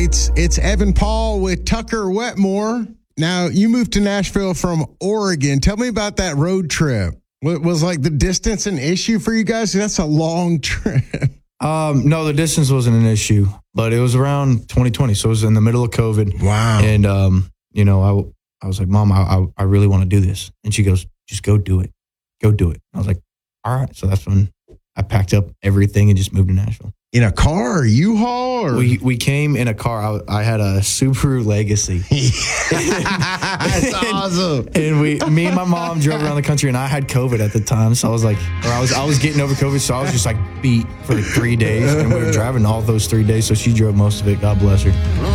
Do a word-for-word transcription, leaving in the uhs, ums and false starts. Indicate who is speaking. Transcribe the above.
Speaker 1: States. It's Evan Paul with Tucker Wetmore. Now, you moved to Nashville from Oregon. Tell me about that road trip. Was like the distance an issue for you guys? That's a long trip.
Speaker 2: Um, no, the distance wasn't an issue, but it was around twenty twenty. So it was in the middle of COVID.
Speaker 1: Wow.
Speaker 2: And, um, you know, I, I was like, Mom, I, I, I really want to do this. And she goes, just go do it. Go do it. I was like, all right. So that's when I packed up everything and just moved to Nashville.
Speaker 1: In a car or U-Haul? Or?
Speaker 2: We we came in a car. I, I had a Subaru Legacy.
Speaker 1: That's awesome.
Speaker 2: And we, me and my mom drove around the country, and I had COVID at the time. So I was like, or I was I was getting over COVID. So I was just like beat for like three days. And we were driving all those three days. So she drove most of it. God bless her.